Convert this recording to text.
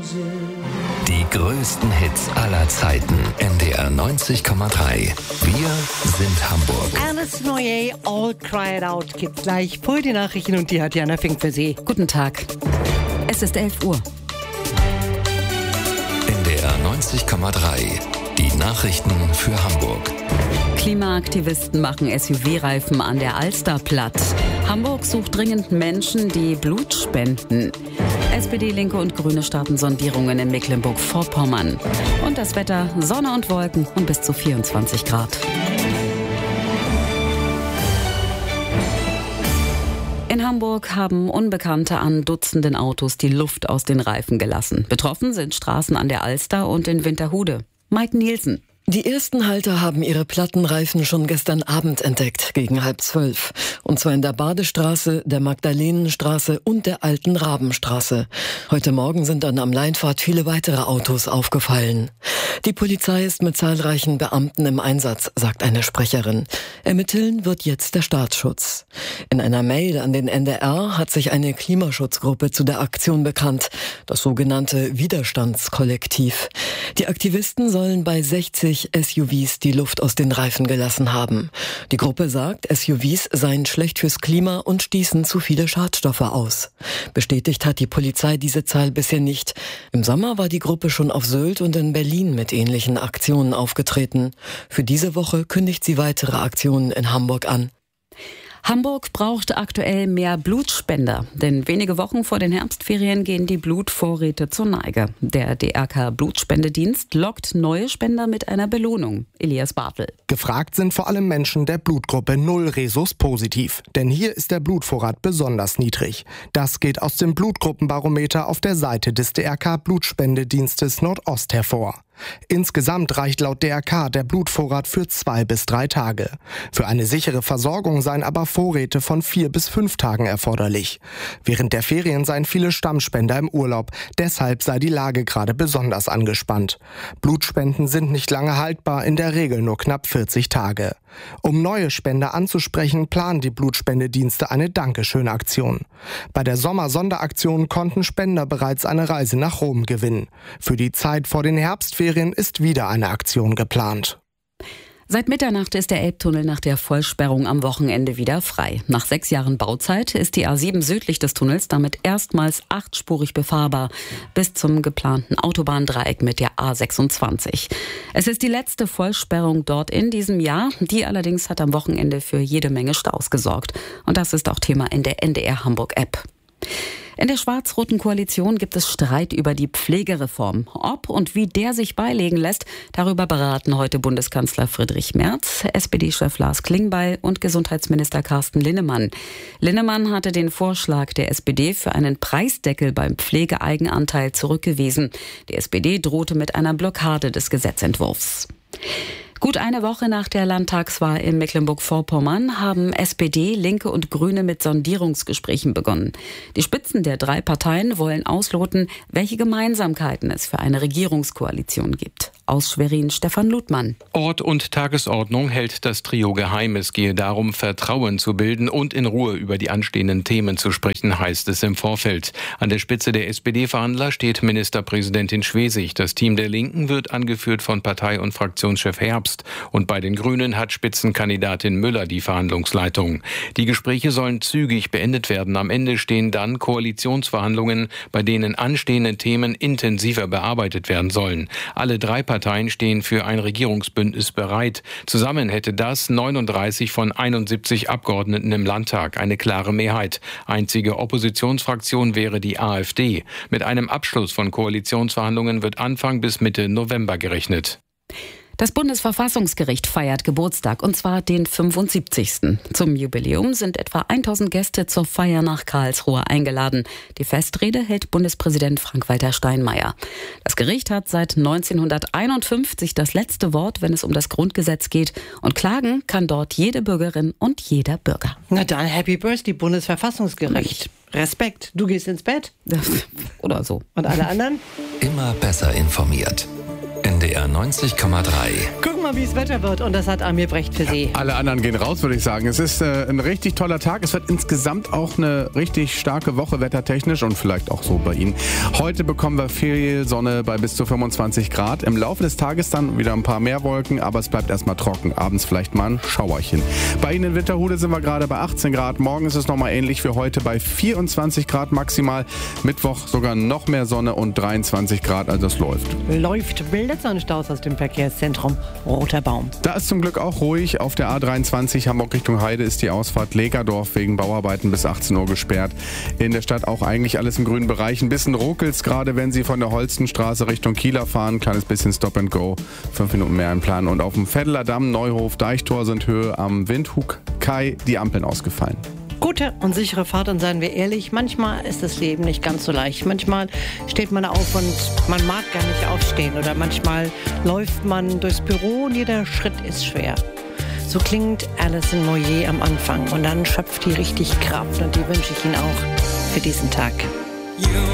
Die größten Hits aller Zeiten. NDR 90,3. Wir sind Hamburg. Ernest Noyer, All Cried Out gibt's gleich vor die Nachrichten und die hat Jana Fink für Sie. Guten Tag. Es ist 11 Uhr. NDR 90,3. Die Nachrichten für Hamburg. Klimaaktivisten machen SUV-Reifen an der Alster platt. Hamburg sucht dringend Menschen, die Blut spenden. SPD, Linke und Grüne starten Sondierungen in Mecklenburg-Vorpommern. Und das Wetter: Sonne und Wolken und bis zu 24 Grad. In Hamburg haben Unbekannte an Dutzenden Autos die Luft aus den Reifen gelassen. Betroffen sind Straßen an der Alster und in Winterhude. Mike Nielsen. Die ersten Halter haben ihre platten Reifen schon gestern Abend entdeckt, gegen 11:30. Und zwar in der Badestraße, der Magdalenenstraße und der Alten Rabenstraße. Heute Morgen sind dann am Leinpfad viele weitere Autos aufgefallen. Die Polizei ist mit zahlreichen Beamten im Einsatz, sagt eine Sprecherin. Ermitteln wird jetzt der Staatsschutz. In einer Mail an den NDR hat sich eine Klimaschutzgruppe zu der Aktion bekannt, das sogenannte Widerstandskollektiv. Die Aktivisten sollen bei 60 SUVs die Luft aus den Reifen gelassen haben. Die Gruppe sagt, SUVs seien schlecht fürs Klima und stießen zu viele Schadstoffe aus. Bestätigt hat die Polizei diese Zahl bisher nicht. Im Sommer war die Gruppe schon auf Sylt und in Berlin mit ähnlichen Aktionen aufgetreten. Für diese Woche kündigt sie weitere Aktionen in Hamburg an. Hamburg braucht aktuell mehr Blutspender, denn wenige Wochen vor den Herbstferien gehen die Blutvorräte zur Neige. Der DRK Blutspendedienst lockt neue Spender mit einer Belohnung. Elias Bartel. Gefragt sind vor allem Menschen der Blutgruppe 0 Rhesus positiv, denn hier ist der Blutvorrat besonders niedrig. Das geht aus dem Blutgruppenbarometer auf der Seite des DRK Blutspendedienstes Nordost hervor. Insgesamt reicht laut DRK der Blutvorrat für 2 bis 3 Tage. Für eine sichere Versorgung seien aber Vorräte von 4 bis 5 Tagen erforderlich. Während der Ferien seien viele Stammspender im Urlaub, deshalb sei die Lage gerade besonders angespannt. Blutspenden sind nicht lange haltbar, in der Regel nur knapp 40 Tage. Um neue Spender anzusprechen, planen die Blutspendedienste eine Dankeschön-Aktion. Bei der Sommer-Sonderaktion konnten Spender bereits eine Reise nach Rom gewinnen. Für die Zeit vor den Herbstferien ist wieder eine Aktion geplant. Seit Mitternacht ist der Elbtunnel nach der Vollsperrung am Wochenende wieder frei. Nach 6 Jahren Bauzeit ist die A7 südlich des Tunnels damit erstmals 8-spurig befahrbar bis zum geplanten Autobahndreieck mit der A26. Es ist die letzte Vollsperrung dort in diesem Jahr. Die allerdings hat am Wochenende für jede Menge Staus gesorgt. Und das ist auch Thema in der NDR Hamburg App. In der schwarz-roten Koalition gibt es Streit über die Pflegereform. Ob und wie der sich beilegen lässt, darüber beraten heute Bundeskanzler Friedrich Merz, SPD-Chef Lars Klingbeil und Gesundheitsminister Carsten Linnemann. Linnemann hatte den Vorschlag der SPD für einen Preisdeckel beim Pflegeeigenanteil zurückgewiesen. Die SPD drohte mit einer Blockade des Gesetzentwurfs. Gut eine Woche nach der Landtagswahl in Mecklenburg-Vorpommern haben SPD, Linke und Grüne mit Sondierungsgesprächen begonnen. Die Spitzen der 3 Parteien wollen ausloten, welche Gemeinsamkeiten es für eine Regierungskoalition gibt. Aus Schwerin Stefan Ludmann. Ort und Tagesordnung hält das Trio geheim. Es gehe darum, Vertrauen zu bilden und in Ruhe über die anstehenden Themen zu sprechen, heißt es im Vorfeld. An der Spitze der SPD-Verhandler steht Ministerpräsidentin Schwesig. Das Team der Linken wird angeführt von Partei- und Fraktionschef Herbst. Und bei den Grünen hat Spitzenkandidatin Müller die Verhandlungsleitung. Die Gespräche sollen zügig beendet werden. Am Ende stehen dann Koalitionsverhandlungen, bei denen anstehende Themen intensiver bearbeitet werden sollen. Alle 3 Parteien stehen für ein Regierungsbündnis bereit. Zusammen hätte das 39 von 71 Abgeordneten im Landtag, eine klare Mehrheit. Einzige Oppositionsfraktion wäre die AfD. Mit einem Abschluss von Koalitionsverhandlungen wird Anfang bis Mitte November gerechnet. Das Bundesverfassungsgericht feiert Geburtstag, und zwar den 75. Zum Jubiläum sind etwa 1000 Gäste zur Feier nach Karlsruhe eingeladen. Die Festrede hält Bundespräsident Frank-Walter Steinmeier. Das Gericht hat seit 1951 das letzte Wort, wenn es um das Grundgesetz geht. Und klagen kann dort jede Bürgerin und jeder Bürger. Na dann, Happy Birthday, Bundesverfassungsgericht. Respekt, du gehst ins Bett. Oder so. Und alle anderen? Immer besser informiert. NDR 90,3. Guck mal, mal, wie das Wetter wird. Und das hat Amir Brecht für Sie. Alle anderen gehen raus, würde ich sagen. Es ist ein richtig toller Tag. Es wird insgesamt auch eine richtig starke Woche wettertechnisch und vielleicht auch so bei Ihnen. Heute bekommen wir viel Sonne bei bis zu 25 Grad. Im Laufe des Tages dann wieder ein paar mehr Wolken, aber es bleibt erstmal trocken. Abends vielleicht mal ein Schauerchen. Bei Ihnen in Winterhude sind wir gerade bei 18 Grad. Morgen ist es nochmal ähnlich wie heute bei 24 Grad maximal. Mittwoch sogar noch mehr Sonne und 23 Grad, also es läuft. Bildet so ein Staus aus dem Verkehrszentrum Roter Baum. Da ist zum Glück auch ruhig. Auf der A23 Hamburg Richtung Heide ist die Ausfahrt Legerdorf wegen Bauarbeiten bis 18 Uhr gesperrt. In der Stadt auch eigentlich alles im grünen Bereich. Ein bisschen ruckelt's, gerade wenn Sie von der Holstenstraße Richtung Kieler fahren. Kleines bisschen Stop and Go. 5 Minuten mehr im Plan. Und auf dem Veddeler Damm, Neuhof, Deichtor sind Höhe am Windhug Kai die Ampeln ausgefallen. Gute und sichere Fahrt, und seien wir ehrlich, manchmal ist das Leben nicht ganz so leicht. Manchmal steht man auf und man mag gar nicht aufstehen, oder manchmal läuft man durchs Büro und jeder Schritt ist schwer. So klingt Alison Moyet am Anfang, und dann schöpft die richtig Kraft, und die wünsche ich Ihnen auch für diesen Tag.